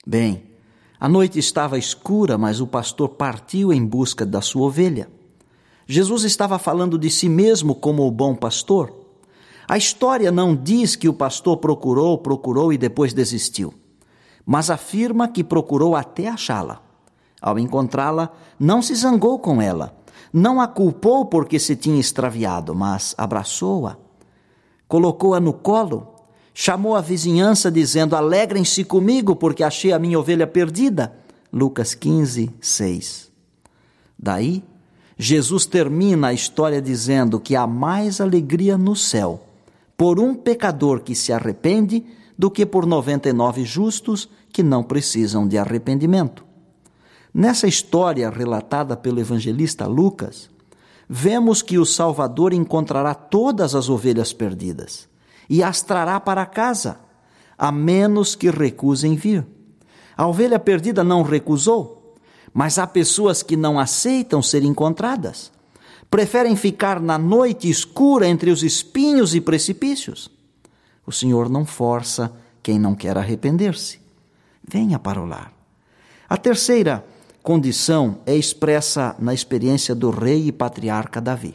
Bem, a noite estava escura, mas o pastor partiu em busca da sua ovelha. Jesus estava falando de si mesmo como o bom pastor. A história não diz que o pastor procurou e depois desistiu, mas afirma que procurou até achá-la. Ao encontrá-la, não se zangou com ela, não a culpou porque se tinha extraviado, mas abraçou-a, colocou-a no colo, chamou a vizinhança dizendo: alegrem-se comigo porque achei a minha ovelha perdida. Lucas 15, 6. Daí, Jesus termina a história dizendo que há mais alegria no céu por um pecador que se arrepende do que por 99 justos que não precisam de arrependimento. Nessa história relatada pelo evangelista Lucas, vemos que o Salvador encontrará todas as ovelhas perdidas e as trará para casa, a menos que recusem vir. A ovelha perdida não recusou, mas há pessoas que não aceitam ser encontradas. Preferem ficar na noite escura entre os espinhos e precipícios. O Senhor não força quem não quer arrepender-se. Venha para o lar. A terceira condição é expressa na experiência do rei e patriarca Davi: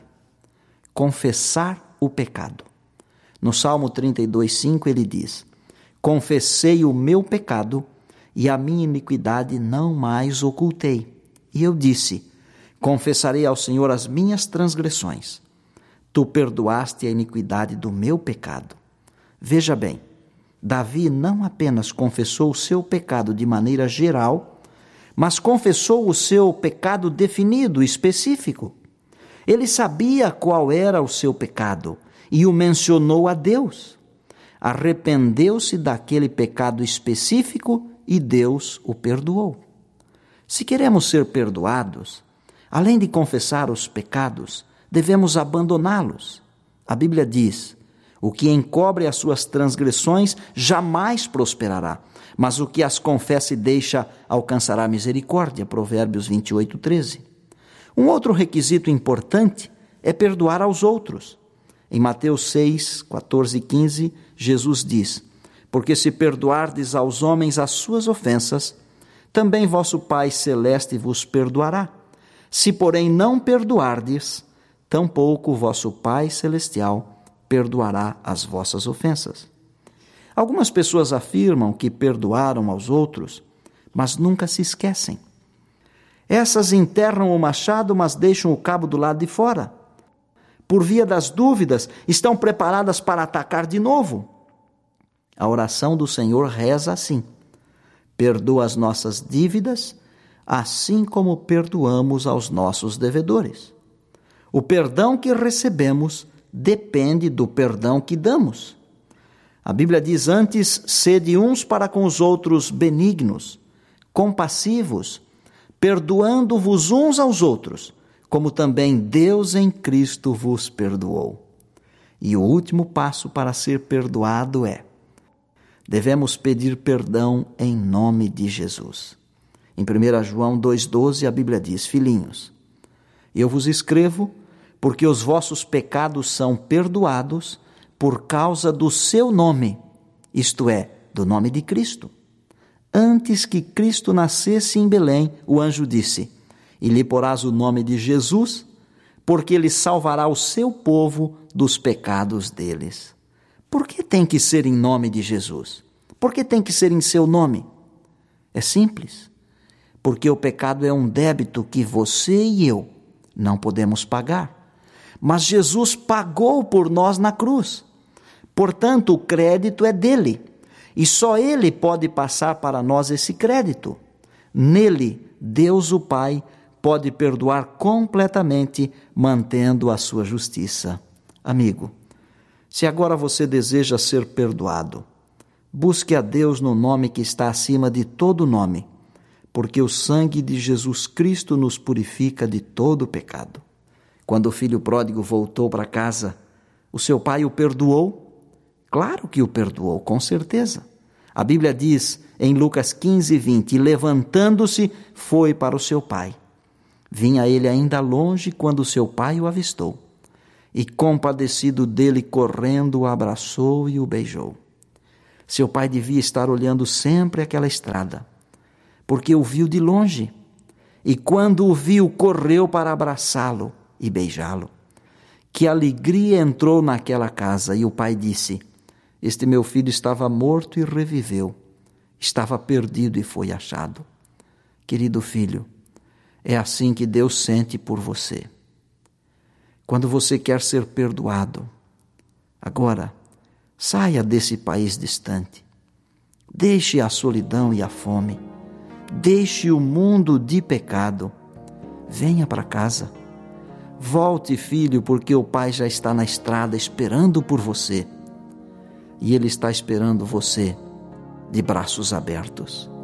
confessar o pecado. No Salmo 32:5 ele diz: confessei o meu pecado e a minha iniquidade não mais ocultei. E eu disse: confessarei ao Senhor as minhas transgressões. Tu perdoaste a iniquidade do meu pecado. Veja bem, Davi não apenas confessou o seu pecado de maneira geral, mas confessou o seu pecado definido, específico. Ele sabia qual era o seu pecado e o mencionou a Deus. Arrependeu-se daquele pecado específico e Deus o perdoou. Se queremos ser perdoados, além de confessar os pecados, devemos abandoná-los. A Bíblia diz: o que encobre as suas transgressões jamais prosperará, mas o que as confessa e deixa alcançará misericórdia. Provérbios 28:13. Um outro requisito importante é perdoar aos outros. Em Mateus 6, 14 e 15, Jesus diz: porque se perdoardes aos homens as suas ofensas, também vosso Pai Celeste vos perdoará. Se, porém, não perdoardes, tampouco vosso Pai Celestial perdoará as vossas ofensas. Algumas pessoas afirmam que perdoaram aos outros, mas nunca se esquecem. Essas enterram o machado, mas deixam o cabo do lado de fora. Por via das dúvidas, estão preparadas para atacar de novo. A oração do Senhor reza assim: perdoa as nossas dívidas, assim como perdoamos aos nossos devedores. O perdão que recebemos depende do perdão que damos. A Bíblia diz: antes, sede uns para com os outros benignos, compassivos, perdoando-vos uns aos outros, como também Deus em Cristo vos perdoou. E o último passo para ser perdoado é: devemos pedir perdão em nome de Jesus. Em 1 João 2,12 a Bíblia diz: filhinhos, eu vos escrevo porque os vossos pecados são perdoados por causa do seu nome, isto é, do nome de Cristo. Antes que Cristo nascesse em Belém, o anjo disse: e lhe porás o nome de Jesus, porque ele salvará o seu povo dos pecados deles. Por que tem que ser em nome de Jesus? Por que tem que ser em seu nome? É simples. Porque o pecado é um débito que você e eu não podemos pagar. Mas Jesus pagou por nós na cruz. Portanto, o crédito é dele. E só ele pode passar para nós esse crédito. Nele, Deus o Pai pode perdoar completamente, mantendo a sua justiça. Amigo, se agora você deseja ser perdoado, busque a Deus no nome que está acima de todo nome, porque o sangue de Jesus Cristo nos purifica de todo pecado. Quando o filho pródigo voltou para casa, o seu pai o perdoou? Claro que o perdoou, com certeza. A Bíblia diz em Lucas 15:20, e levantando-se, foi para o seu pai. Vinha ele ainda longe quando seu pai o avistou, e compadecido dele, correndo, o abraçou e o beijou. Seu pai devia estar olhando sempre aquela estrada, porque o viu de longe. E quando o viu, correu para abraçá-lo e beijá-lo. Que alegria entrou naquela casa! E o pai disse: este meu filho estava morto e reviveu. Estava perdido e foi achado. Querido filho, é assim que Deus sente por você. Quando você quer ser perdoado, agora, saia desse país distante. Deixe a solidão e a fome. Deixe o mundo de pecado. Venha para casa. Volte, filho, porque o pai já está na estrada esperando por você. E ele está esperando você de braços abertos.